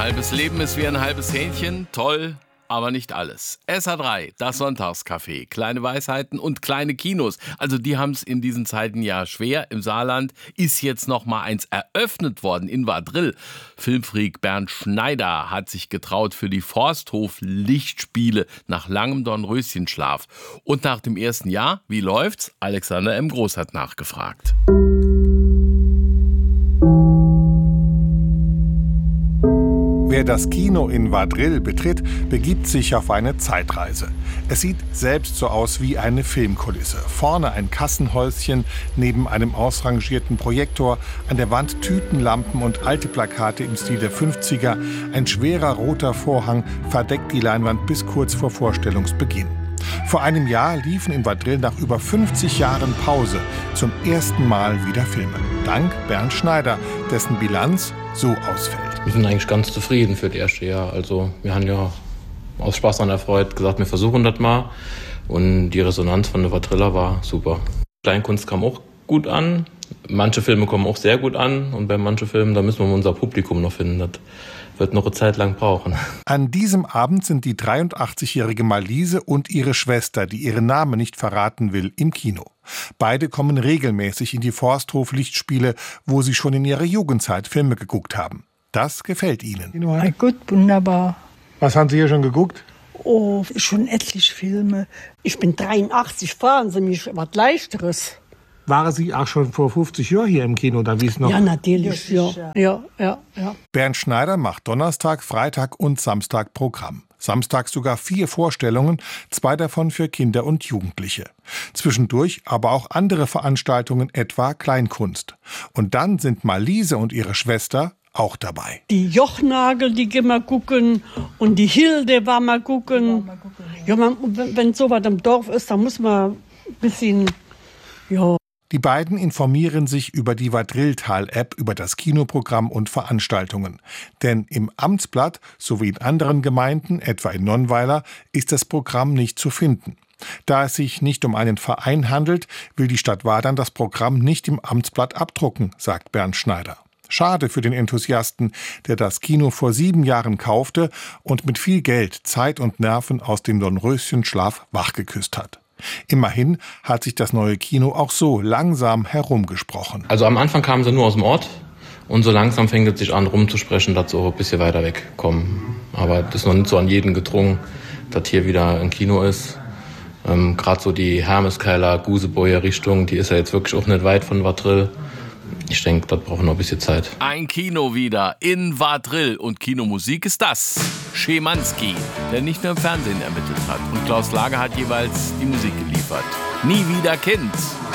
halbes Leben ist wie ein halbes Hähnchen. Toll, aber nicht alles. SA3, das Sonntagscafé. Kleine Weisheiten und kleine Kinos. Also die haben es in diesen Zeiten ja schwer. Im Saarland ist jetzt noch mal eins eröffnet worden in Wadrill. Filmfreak Bernd Schneider hat sich getraut für die Forsthof-Lichtspiele nach langem Dornröschenschlaf. Und nach dem ersten Jahr, wie läuft's? Alexander M. Groß hat nachgefragt. Wer das Kino in Wadrill betritt, begibt sich auf eine Zeitreise. Es sieht selbst so aus wie eine Filmkulisse. Vorne ein Kassenhäuschen, neben einem ausrangierten Projektor, an der Wand Tütenlampen und alte Plakate im Stil der 50er. Ein schwerer roter Vorhang verdeckt die Leinwand bis kurz vor Vorstellungsbeginn. Vor einem Jahr liefen in Wadrill nach über 50 Jahren Pause zum ersten Mal wieder Filme. Dank Bernd Schneider, dessen Bilanz so ausfällt. Wir sind eigentlich ganz zufrieden für das erste Jahr. Also wir haben ja aus Spaß an der Freude gesagt, wir versuchen das mal. Und die Resonanz von der Wadriller war super. Kleinkunst kam auch gut an. Manche Filme kommen auch sehr gut an. Und bei manchen Filmen, da müssen wir unser Publikum noch finden. Das wird noch eine Zeit lang brauchen. An diesem Abend sind die 83-jährige Malise und ihre Schwester, die ihren Namen nicht verraten will, im Kino. Beide kommen regelmäßig in die Forsthof-Lichtspiele, wo sie schon in ihrer Jugendzeit Filme geguckt haben. Das gefällt ihnen. Na gut, wunderbar. Was haben Sie hier schon geguckt? Oh, schon etliche Filme. Ich bin 83, fahren Sie mich was Leichteres. Waren Sie auch schon vor 50 Jahren hier im Kino, oder wie es noch? Ja, natürlich, ja. Bernd Schneider macht Donnerstag, Freitag und Samstag Programm. Samstag sogar 4 Vorstellungen, 2 davon für Kinder und Jugendliche. Zwischendurch aber auch andere Veranstaltungen, etwa Kleinkunst. Und dann sind Malise und ihre Schwester auch dabei. Die Jochnagel, die gehen wir gucken, und die Hilde war mal gucken. Ja, wenn sowas im Dorf ist, dann muss man ein bisschen, ja. Die beiden informieren sich über die Wadrilltal-App, über das Kinoprogramm und Veranstaltungen. Denn im Amtsblatt sowie in anderen Gemeinden, etwa in Nonnweiler, ist das Programm nicht zu finden. Da es sich nicht um einen Verein handelt, will die Stadt Wadern das Programm nicht im Amtsblatt abdrucken, sagt Bernd Schneider. Schade für den Enthusiasten, der das Kino vor 7 Jahren kaufte und mit viel Geld, Zeit und Nerven aus dem Dornröschenschlaf wachgeküsst hat. Immerhin hat sich das neue Kino auch so langsam herumgesprochen. Also am Anfang kamen sie nur aus dem Ort und so langsam fängt es sich an rumzusprechen, dass sie auch ein bisschen weiter wegkommen. Aber das ist noch nicht so an jeden gedrungen, dass hier wieder ein Kino ist. Gerade so die Hermeskeiler, Gusebäuer Richtung, die ist ja jetzt wirklich auch nicht weit von Wadrill. Ich denke, das braucht noch ein bisschen Zeit. Ein Kino wieder in Wadrill. Und Kinomusik ist das. Schimanski, der nicht nur im Fernsehen ermittelt hat. Und Klaus Lager hat jeweils die Musik geliefert. Nie wieder Kind.